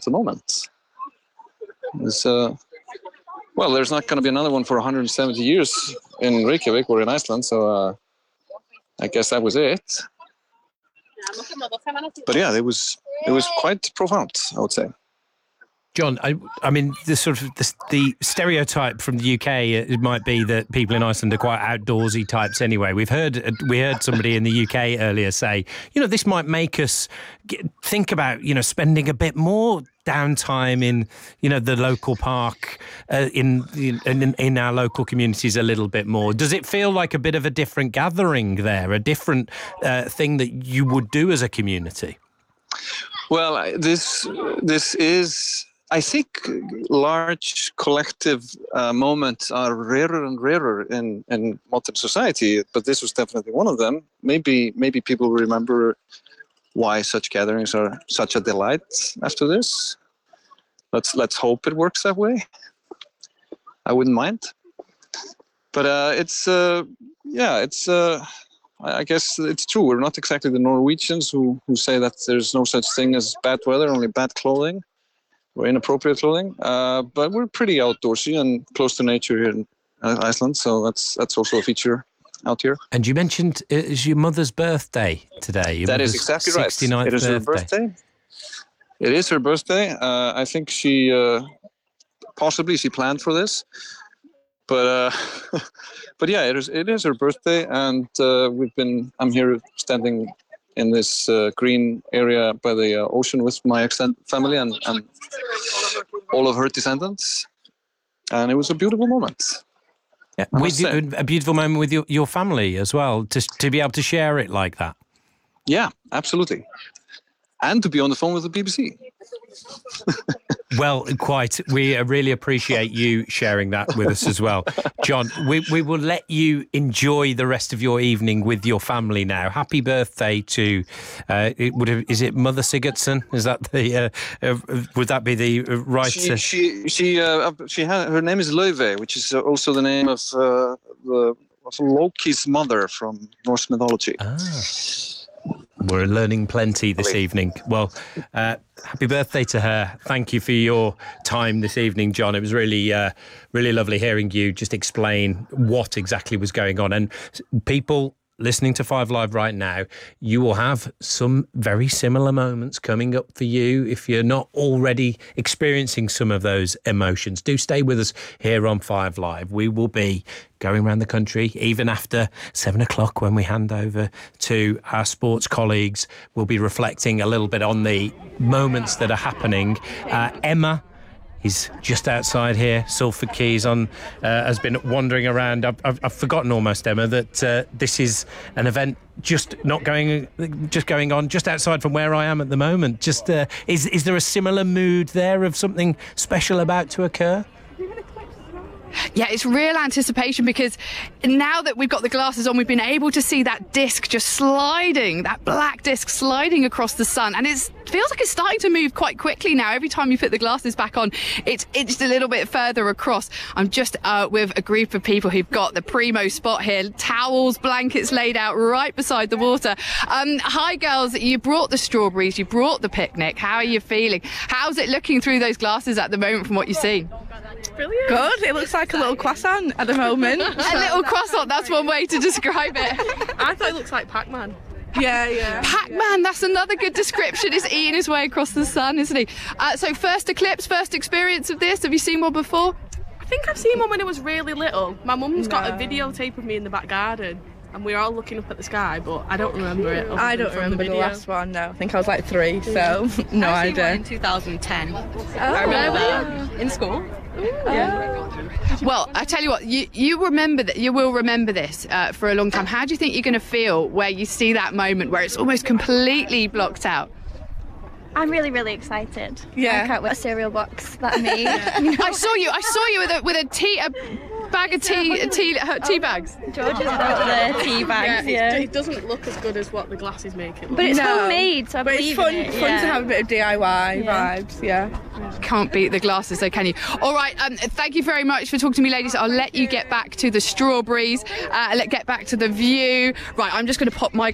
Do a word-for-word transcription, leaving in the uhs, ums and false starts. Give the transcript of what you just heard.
the moment. It's, uh, well, there's not going to be another one for one hundred seventy years in Reykjavik or in Iceland, so uh, I guess that was it. But yeah, it was it was quite profound, I would say. John, I, I mean, the sort of the, the stereotype from the U K, it might be that people in Iceland are quite outdoorsy types. Anyway, we've heard we heard somebody in the U K earlier say, you know, this might make us get, think about, you know, spending a bit more downtime in, you know, the local park, uh, in, in in our local communities a little bit more. Does it feel like a bit of a different gathering there, a different uh, thing that you would do as a community? Well, this this is. I think large collective uh, moments are rarer and rarer in, in modern society, but this was definitely one of them. Maybe maybe people remember why such gatherings are such a delight after this. Let's let's hope it works that way. I wouldn't mind. But uh, it's uh, yeah, it's uh, I guess it's true. We're not exactly the Norwegians who who say that there's no such thing as bad weather, only bad clothing. Or inappropriate clothing, uh, but we're pretty outdoorsy and close to nature here in uh, Iceland, so that's that's also a feature out here. And you mentioned it is your mother's birthday today. Your that is exactly right. sixty-ninth It is birthday. her birthday. It is her birthday. Uh, I think she uh, possibly she planned for this, but uh, but yeah, it is it is her birthday, and uh, we've been. I'm here standing in this uh, green area by the uh, ocean with my extended family and, and all of her descendants. And it was a beautiful moment. Yeah. With you, a beautiful moment with your, your family as well, to, to be able to share it like that. Yeah, absolutely. And to be on the phone with the B B C. Well, quite. We really appreciate you sharing that with us as well. John, we, we will let you enjoy the rest of your evening with your family now. Happy birthday to, uh, it would have, is it Mother Sigurdsson? Is that the, uh, uh, would that be the right? She, uh, she, she, uh, she had, her name is Laufey, which is also the name of, uh, the, of Loki's mother from Norse mythology. Ah. We're learning plenty this evening. Well, uh, happy birthday to her. Thank you for your time this evening, John. It was really, uh, really lovely hearing you just explain what exactly was going on. And people listening to Five Live right now, you will have some very similar moments coming up for you if you're not already experiencing some of those emotions. Do stay with us here on Five Live. We will be going around the country even after seven o'clock when we hand over to our sports colleagues. We'll be reflecting a little bit on the moments that are happening. Uh, Emma is just outside here. Salford Quays on uh, has been wandering around. I've, I've, I've forgotten almost, Emma, that uh, this is an event just not going, just going on just outside from where I am at the moment. Just uh, is is there a similar mood there of something special about to occur? Yeah, it's real anticipation because now that we've got the glasses on, we've been able to see that disc just sliding, that black disc sliding across the sun. And it feels like it's starting to move quite quickly now. Every time you put the glasses back on, it's inched a little bit further across. I'm just uh, with a group of people who've got the primo spot here. Towels, blankets laid out right beside the water. Um, hi, girls. You brought the strawberries. You brought the picnic. How are you feeling? How's it looking through those glasses at the moment from what you've seen? Brilliant. Good. It looks like a little croissant at the moment. A little croissant, that's one way to describe it. I thought it looks like Pac-Man. Yeah, yeah. Pac-Man, that's another good description. He's eating his way across the sun, isn't he? Uh, so first eclipse, first experience of this. Have you seen one before? I think I've seen one when I was really little. My mum's No. got a videotape of me in the back garden. And we were all looking up at the sky, but I don't remember it. I don't remember the, the last one, no. I think I was like three, so no I idea. in two thousand ten. Oh, I remember really? that in school. Yeah. Well, I tell you what, you, you remember that you will remember this uh, for a long time. How do you think you're going to feel where you see that moment where it's almost completely blocked out? I'm really, really excited. Yeah. I can't wait. A cereal box that I made. Yeah. I saw you. I saw you with a with a tea a bag of tea tea tea bags. George has brought the tea bags. Yeah, Yeah. it doesn't look as good as what the glasses make it look. But it's No. homemade, so I But it's believe fun, in it. fun yeah. to have a bit of D I Y Yeah. vibes, yeah. Can't beat the glasses, though, can you? All right. Um, thank you very much for talking to me, ladies. I'll let you get back to the strawberries. Uh, let get back to the view. Right. I'm just going to pop my